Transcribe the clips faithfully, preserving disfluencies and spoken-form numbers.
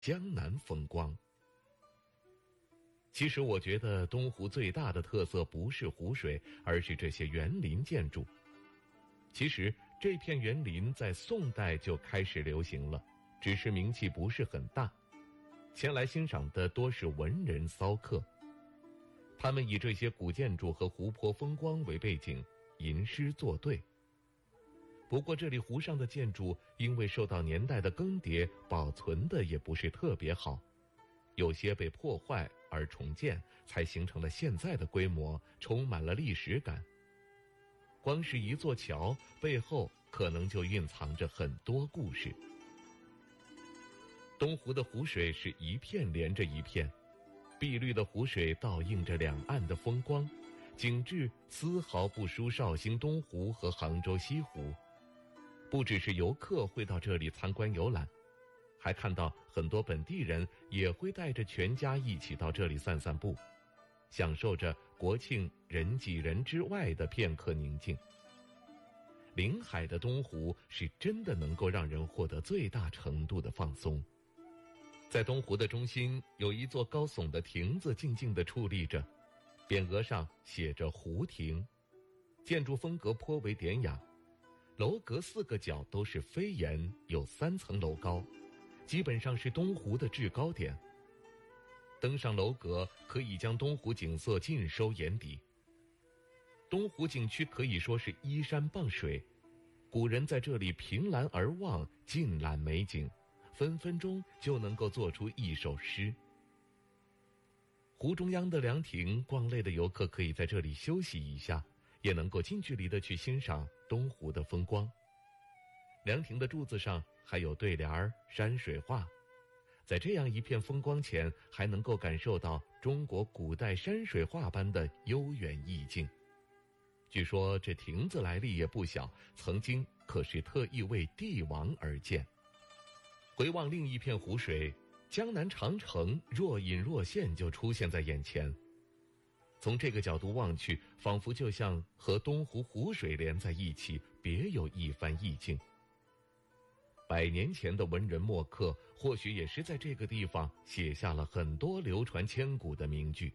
江南风光。其实我觉得东湖最大的特色不是湖水，而是这些园林建筑。其实这片园林在宋代就开始流行了，只是名气不是很大，前来欣赏的多是文人骚客。他们以这些古建筑和湖泊风光为背景，吟诗作对。不过这里湖上的建筑因为受到年代的更迭，保存的也不是特别好，有些被破坏而重建，才形成了现在的规模，充满了历史感。光是一座桥背后可能就蕴藏着很多故事。东湖的湖水是一片连着一片，碧绿的湖水倒映着两岸的风光，景致丝毫不输绍兴东湖和杭州西湖。不只是游客会到这里参观游览，还看到很多本地人也会带着全家一起到这里散散步，享受着国庆人挤人之外的片刻宁静。临海的东湖是真的能够让人获得最大程度的放松。在东湖的中心有一座高耸的亭子静静地矗立着，匾额上写着湖亭，建筑风格颇为典雅，楼阁四个角都是飞檐，有三层楼高，基本上是东湖的制高点。登上楼阁可以将东湖景色尽收眼底。东湖景区可以说是依山傍水，古人在这里凭栏而望，尽览美景，分分钟就能够做出一首诗。湖中央的凉亭，逛累的游客可以在这里休息一下，也能够近距离地去欣赏东湖的风光。凉亭的柱子上还有对联、山水画，在这样一片风光前，还能够感受到中国古代山水画般的悠远意境。据说这亭子来历也不小，曾经可是特意为帝王而建。回望另一片湖水，江南长城若隐若现就出现在眼前。从这个角度望去，仿佛就像和东湖湖水连在一起，别有一番意境。百年前的文人墨客，或许也是在这个地方写下了很多流传千古的名句。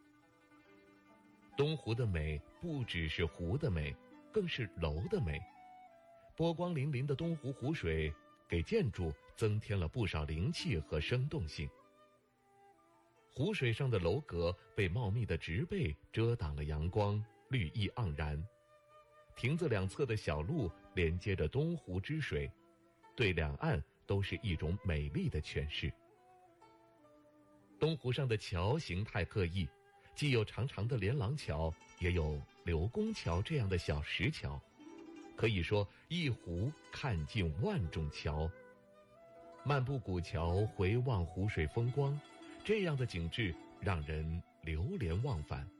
东湖的美不只是湖的美，更是楼的美。波光粼粼的东湖湖水给建筑增添了不少灵气和生动性。湖水上的楼阁被茂密的植被遮挡了阳光，绿意盎然。亭子两侧的小路连接着东湖之水，对两岸都是一种美丽的诠释。东湖上的桥形态各异，既有长长的连廊桥，也有刘公桥这样的小石桥，可以说一湖看尽万种桥。漫步古桥，回望湖水风光，这样的景致让人流连忘返。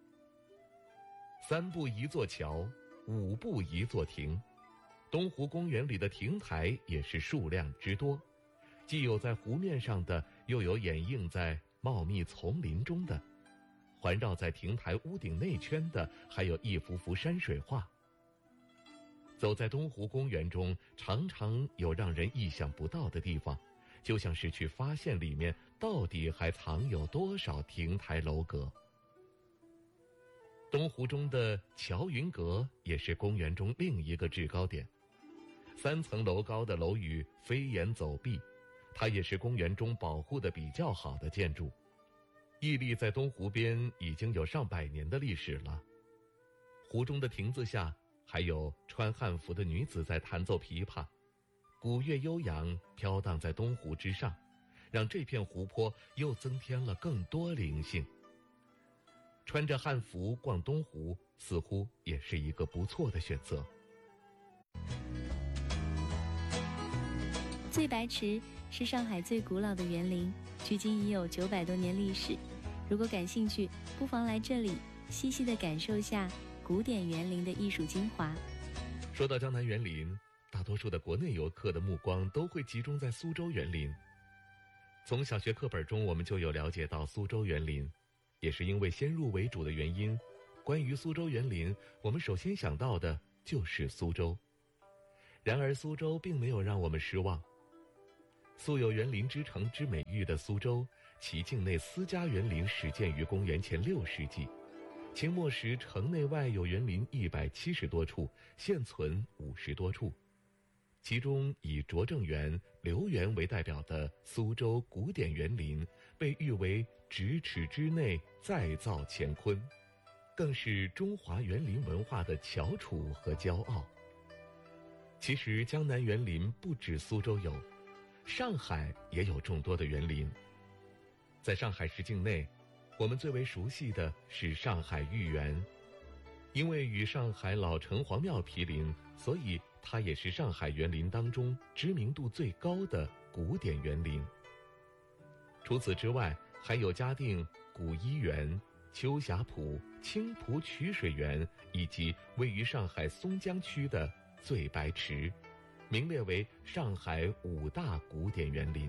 三步一座桥，五步一座亭，东湖公园里的亭台也是数量之多，既有在湖面上的，又有掩映在茂密丛林中的，环绕在亭台屋顶内圈的，还有一幅幅山水画。走在东湖公园中，常常有让人意想不到的地方，就像是去发现里面到底还藏有多少亭台楼阁。东湖中的乔云阁也是公园中另一个制高点，三层楼高的楼宇飞檐走壁，它也是公园中保护的比较好的建筑。屹立在东湖边已经有上百年的历史了。湖中的亭子下还有穿汉服的女子在弹奏琵琶，古乐悠扬飘荡在东湖之上，让这片湖泊又增添了更多灵性。穿着汉服逛东湖似乎也是一个不错的选择。 醉白池是上海最古老的园林，距今已有九百多年历史。如果感兴趣，不妨来这里细细地感受下古典园林的艺术精华。 说到江南园林，大多数的国内游客的目光都会集中在苏州园林。从小学课本中我们就有了解到苏州园林，也是因为先入为主的原因，关于苏州园林，我们首先想到的就是苏州。然而苏州并没有让我们失望。 素有园林之城之美誉的苏州，其境内私家园林始建于公元前六世纪。清末时，城内外有园林一百七十多处，现存五十多处。其中以拙政园、留园为代表的苏州古典园林，被誉为咫尺之内再造乾坤，更是中华园林文化的翘楚和骄傲。其实江南园林不止苏州有，上海也有众多的园林。在上海市境内，我们最为熟悉的是上海豫园，因为与上海老城隍庙毗邻，所以它也是上海园林当中知名度最高的古典园林。除此之外，还有嘉定古漪园、秋霞浦、青浦曲水园，以及位于上海松江区的醉白池，名列为上海五大古典园林。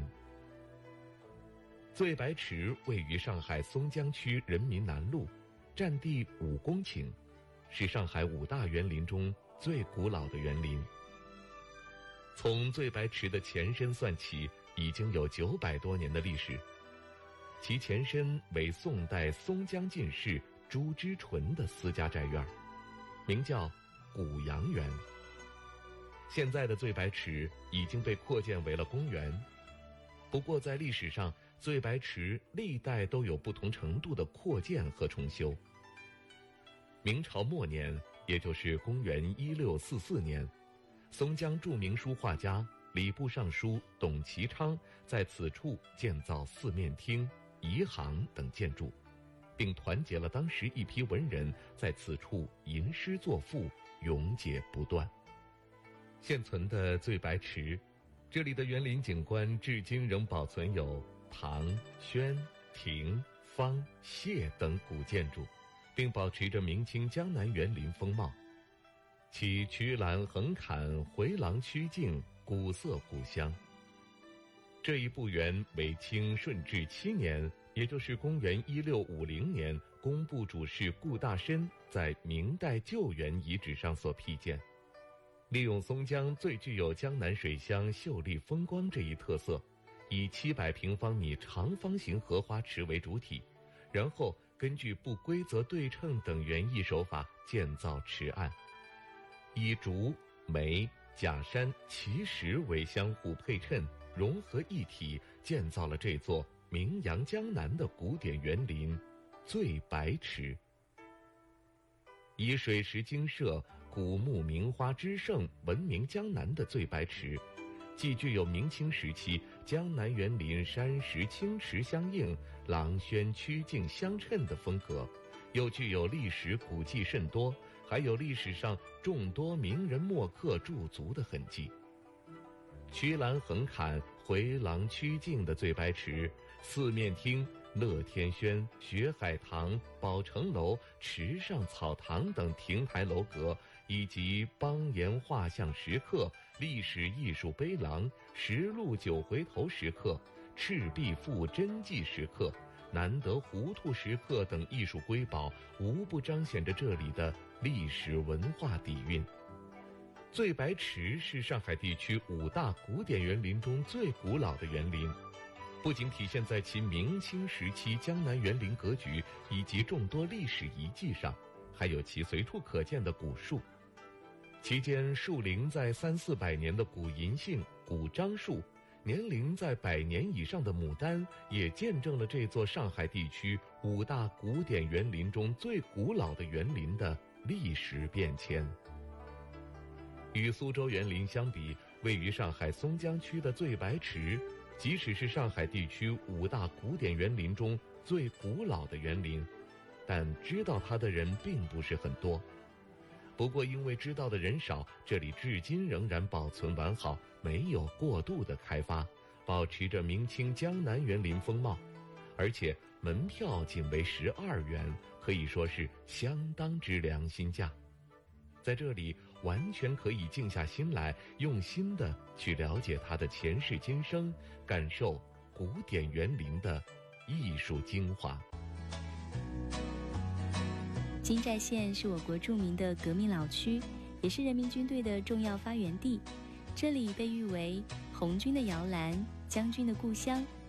醉白池位于上海松江区人民南路，占地五公顷，是上海五大园林中最古老的园林。从醉白池的前身算起，已经有九百多年的历史。其前身为宋代松江进士朱之纯的私家宅院，名叫古阳园。现在的醉白池已经被扩建为了公园。不过在历史上，醉白池历代都有不同程度的扩建和重修。明朝末年，也就是公元一六四四年，松江著名书画家、礼部尚书董其昌在此处建造四面厅、仪行等建筑，并团结了当时一批文人在此处吟诗作赋，永结不断。现存的醉白池，这里的园林景观至今仍保存有唐、宣、廷、方、谢等古建筑，并保持着明清江南园林风貌。其曲栏横坎，回廊曲径，古色古香。这一部园为清顺治七年，也就是公元一六五零年，工部主事顾大深在明代旧园遗址上所辟建，利用松江最具有江南水乡秀丽风光这一特色，以七百平方米长方形荷花池为主体，然后根据不规则对称等园艺手法建造池岸，以竹、梅、假山、奇石为相互配衬，融合一体，建造了这座名扬江南的古典园林醉白池。以水石精舍、古木名花之盛闻名江南的醉白池，既具有明清时期江南园林山石青池相映、廊轩曲径相衬的风格，又具有历史古迹甚多，还有历史上众多名人墨客驻足的痕迹。曲栏横坎、回廊曲径的醉白池，四面厅、乐天轩、学海堂、宝城楼、池上草堂等亭台楼阁，以及邦岩画像石刻、历史艺术碑廊、石鹿九回头石刻、赤壁赋真迹石刻、难得糊涂石刻等艺术瑰宝，无不彰显着这里的历史文化底蕴。醉白池是上海地区五大古典园林中最古老的园林，不仅体现在其明清时期江南园林格局以及众多历史遗迹上，还有其随处可见的古树。其间树龄在三四百年的古银杏、古樟树，年龄在百年以上的牡丹，也见证了这座上海地区五大古典园林中最古老的园林的历史变迁。与苏州园林相比，位于上海松江区的醉白池，即使是上海地区五大古典园林中最古老的园林，但知道它的人并不是很多。不过因为知道的人少，这里至今仍然保存完好，没有过度的开发，保持着明清江南园林风貌，而且门票仅为十二元，可以说是相当之良心价。在这里完全可以静下心来，用心的去了解它的前世今生，感受古典园林的艺术精华。 金寨县是我国著名的革命老区，也是人民军队的重要发源地。这里被誉为红军的摇篮、 将军的故乡